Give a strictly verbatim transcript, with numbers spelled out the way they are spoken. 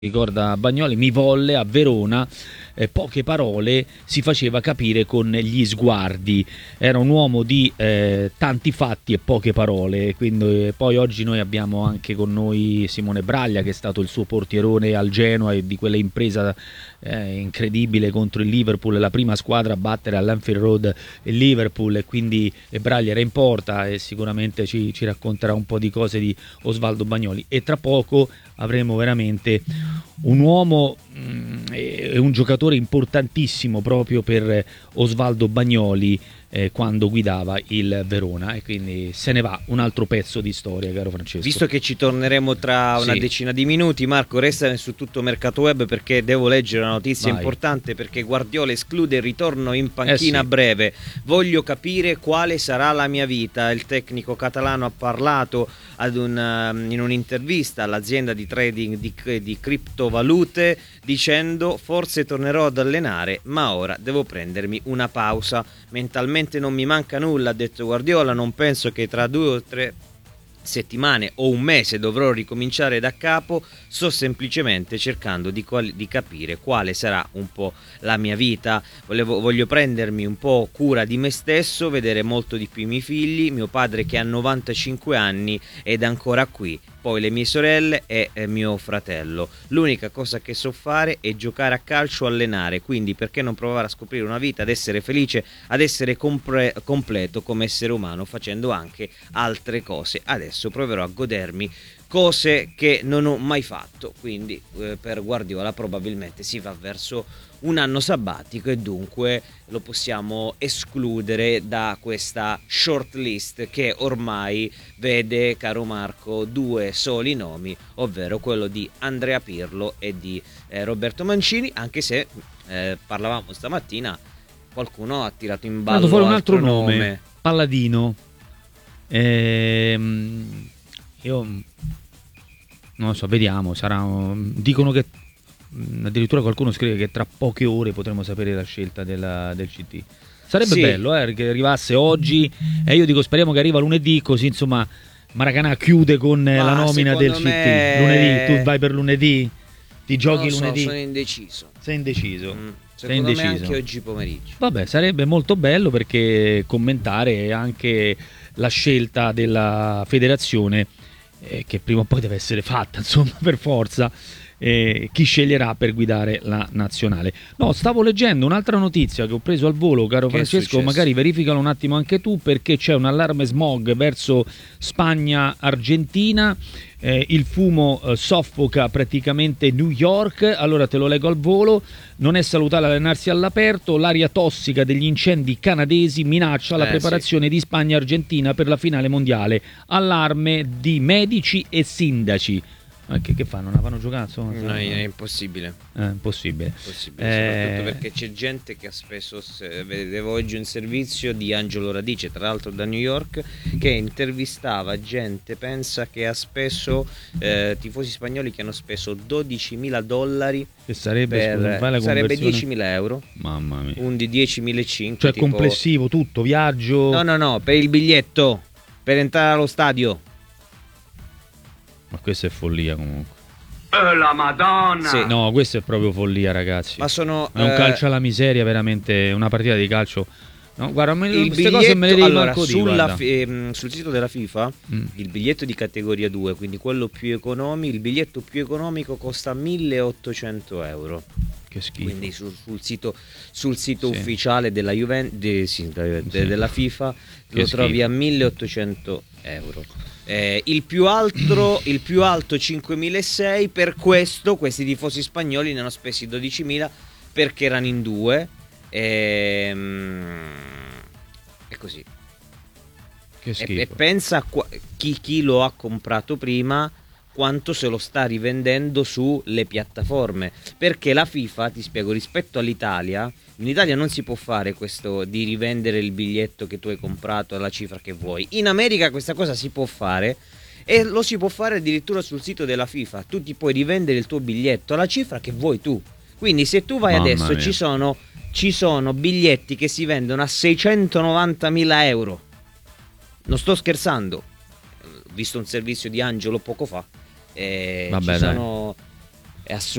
ricorda Bagnoli, mi volle a Verona, eh, poche parole, si faceva capire con gli sguardi, era un uomo di eh, tanti fatti e poche parole, quindi eh, poi oggi noi abbiamo anche con noi Simone Braglia, che è stato il suo portierone al Genoa e di quella impresa eh, incredibile contro il Liverpool, la prima squadra a battere all'Anfield Road il Liverpool, e quindi e Braglia era in porta e sicuramente ci, ci racconterà un po' di cose di Osvaldo Bagnoli, e tra poco avremo veramente un uomo e un giocatore importantissimo proprio per Osvaldo Bagnoli eh, quando guidava il Verona, e quindi se ne va un altro pezzo di storia, caro Francesco. Visto che ci torneremo tra una sì. decina di minuti, Marco, resta su Tutto Mercato Web, perché devo leggere una notizia Vai. importante, perché Guardiola esclude il ritorno in panchina Eh sì. a breve. Voglio capire quale sarà la mia vita. Il tecnico catalano ha parlato ad un, in un'intervista all'azienda di trading di, di criptovalute dicendo: forse tornerò ad allenare, ma ora devo prendermi una pausa. Mentalmente non mi manca nulla, ha detto Guardiola, non penso che tra due o tre settimane o un mese dovrò ricominciare da capo, sto semplicemente cercando di, quali, di capire quale sarà un po' la mia vita. Volevo, voglio prendermi un po' cura di me stesso, vedere molto di più i miei figli, mio padre che ha novantacinque anni ed è ancora qui, poi le mie sorelle e eh, mio fratello. L'unica cosa che so fare è giocare a calcio, allenare, quindi perché non provare a scoprire una vita, ad essere felice, ad essere compre- completo come essere umano, facendo anche altre cose. Adesso proverò a godermi cose che non ho mai fatto, quindi eh, per Guardiola probabilmente si va verso un anno sabbatico e dunque lo possiamo escludere da questa short list che ormai vede, caro Marco, due soli nomi, ovvero quello di Andrea Pirlo e di eh, Roberto Mancini, anche se eh, parlavamo stamattina, qualcuno ha tirato in ballo fuori un altro nome. nome, Palladino. Ehm, io non lo so, vediamo, sarà, dicono che addirittura qualcuno scrive che tra poche ore potremo sapere la scelta della, del C T. Sarebbe sì. bello eh, che arrivasse oggi, e io dico speriamo che arriva lunedì, così insomma Maracanà chiude con Ma la nomina del C T. me... Lunedì, tu vai per lunedì? Ti giochi non so, lunedì? sono indeciso. Sei indeciso? Mm. Sei Secondo indeciso. me anche oggi pomeriggio. Vabbè, sarebbe molto bello, perché commentare anche la scelta della federazione, eh, che prima o poi deve essere fatta, insomma, per forza, eh, chi sceglierà per guidare la nazionale. No, stavo leggendo un'altra notizia che ho preso al volo, caro Che è Francesco, successo? magari verificalo un attimo anche tu, perché c'è un allarme smog verso Spagna-Argentina. Eh, il fumo eh, soffoca praticamente New York. Allora te lo leggo al volo. Non è salutare allenarsi all'aperto, l'aria tossica degli incendi canadesi minaccia la Eh, preparazione di Spagna-Argentina per la finale mondiale. Allarme di medici e sindaci. Ma che, che fanno? Non vanno a giocare? Insomma, No, è impossibile. è impossibile. Impossibile, Eh, soprattutto perché c'è gente che ha speso, se- vedevo oggi un servizio di Angelo Radice, tra l'altro da New York, che intervistava gente, pensa che ha speso, eh, tifosi spagnoli che hanno speso dodicimila dollari, che sarebbe, per, scusa, fai la sarebbe conversione? diecimila euro, Mamma mia. un di diecimilacinquecento, Cioè tipo... complessivo tutto, viaggio. No, no, no, per il biglietto, per entrare allo stadio. Ma questa è follia comunque. Oh, la Madonna! Sì. No, questa è proprio follia, ragazzi. Ma sono... È un eh, calcio alla miseria, veramente, una partita di calcio. No, guarda, me, il queste cose me le biglietto, devi allora, manco dire, sulla guarda. fi- ehm, sul sito della FIFA, Mm. il biglietto di categoria due, quindi quello più economico, il biglietto più economico costa milleottocento euro. Che schifo. Quindi sul, sul sito, sul sito Sì. ufficiale della Juventus, de, sì, de- de- Sì. della FIFA, Che lo trovi schifo. a milleottocento euro. Eh, il più alto il più alto cinquemilaseicento. Per questo questi tifosi spagnoli ne hanno spesi dodicimila, perché erano in due. Ehm, e così. Che E, schifo. e pensa a qua- chi, chi lo ha comprato prima, quanto se lo sta rivendendo sulle piattaforme, perché la FIFA, ti spiego, rispetto all'Italia, in Italia non si può fare questo di rivendere il biglietto che tu hai comprato alla cifra che vuoi. In America questa cosa si può fare, e lo si può fare addirittura sul sito della FIFA. Tu ti puoi rivendere il tuo biglietto alla cifra che vuoi tu. Quindi se tu vai Mamma adesso, mia. ci sono, ci sono biglietti che si vendono a seicentonovantamila euro. Non sto scherzando, ho visto un servizio di Angelo poco fa. Eh, Vabbè, ci dai. sono è assurdo.